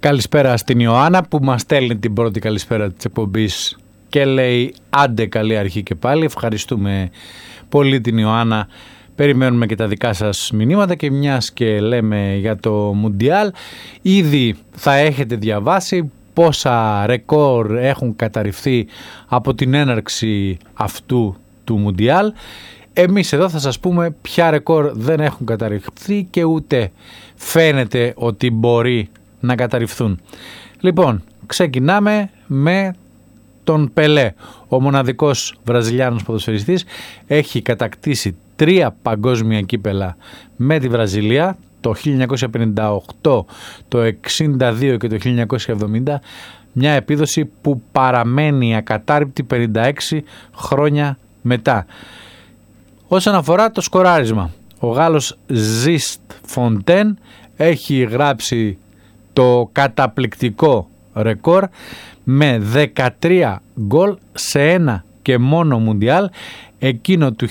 Καλησπέρα στην Ιωάννα που μας στέλνει την πρώτη καλησπέρα της εκπομπής και λέει άντε καλή αρχή και πάλι. Ευχαριστούμε πολύ την Ιωάννα. Περιμένουμε και τα δικά σας μηνύματα και μιας και λέμε για το Μουντιάλ, ήδη θα έχετε διαβάσει πόσα ρεκόρ έχουν καταρριφθεί από την έναρξη αυτού του Μουντιάλ. Εμείς εδώ θα σας πούμε ποια ρεκόρ δεν έχουν καταρριφθεί και ούτε φαίνεται ότι μπορεί να καταρριφθούν. Λοιπόν, ξεκινάμε με τον Πελέ. Ο μοναδικός Βραζιλιάνος ποδοσφαιριστής έχει κατακτήσει 3 παγκόσμια κύπελα με τη Βραζιλία, το 1958, το 62 και το 1970, μια επίδοση που παραμένει ακατάρρυπτη 56 χρόνια μετά. Όσον αφορά το σκοράρισμα, ο Γάλλος Ζιστ Φοντέν έχει γράψει το καταπληκτικό ρεκόρ με 13 γκολ σε ένα και μόνο Μουντιάλ, εκείνο του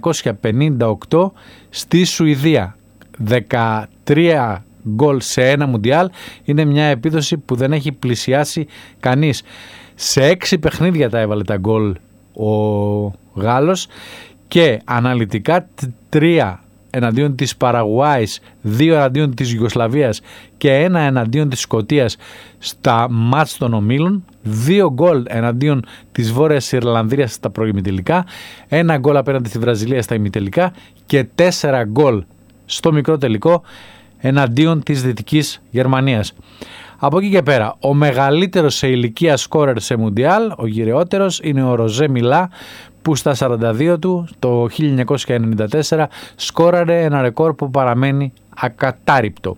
1958 στη Σουηδία. 13 γκολ σε ένα Μουντιάλ είναι μια επίδοση που δεν έχει πλησιάσει κανείς. Σε 6 παιχνίδια τα έβαλε τα γκολ ο Γάλλος και αναλυτικά 3 εναντίον της Παραγουάης, 2 εναντίον της Ιουγκοσλαβίας και 1 εναντίον της Σκωτίας στα μάτς των ομίλων, 2 γκολ εναντίον της Βόρειας Ιρλανδίας στα προημιτελικά, 1 γκολ απέναντι στη Βραζιλία στα ημιτελικά και 4 γκολ στο μικρό τελικό εναντίον της Δυτικής Γερμανίας. Από εκεί και πέρα, ο μεγαλύτερος σε ηλικία σκόρερ σε Μουντιάλ, ο γυρεότερος, είναι ο Ροζέ Μιλά, που στα 42 του το 1994 σκόραρε ένα ρεκόρ που παραμένει ακατάρρυπτο.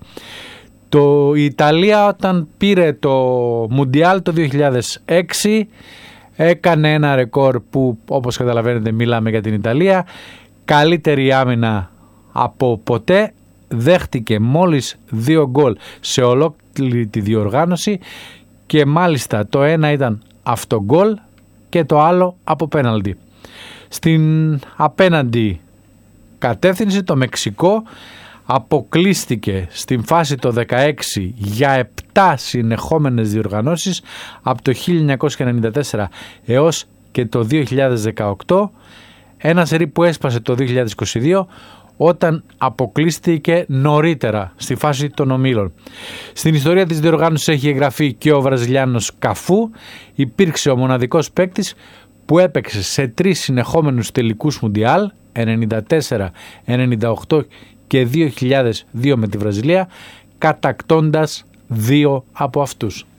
Η Ιταλία όταν πήρε το Μουντιάλ το 2006 έκανε ένα ρεκόρ που, όπως καταλαβαίνετε, μιλάμε για την Ιταλία, καλύτερη άμυνα από ποτέ, δέχτηκε μόλις 2 γκολ σε ολόκληρη τη διοργάνωση και μάλιστα το ένα ήταν αυτογκολ και το άλλο από πέναλτι. Στην απέναντι κατεύθυνση το Μεξικό αποκλείστηκε στην φάση το 16 για 7 συνεχόμενες διοργανώσεις από το 1994 έως και το 2018, ένα σερί που έσπασε το 2022 όταν αποκλείστηκε νωρίτερα στη φάση των ομίλων. Στην ιστορία της διοργάνωσης έχει εγγραφεί και ο Βραζιλιάνος Καφού, υπήρξε ο μοναδικός παίκτης που έπαιξε σε 3 συνεχόμενους τελικούς Μουντιάλ, 94, 98 και 2002 με τη Βραζιλία, κατακτώντας 2 από αυτούς.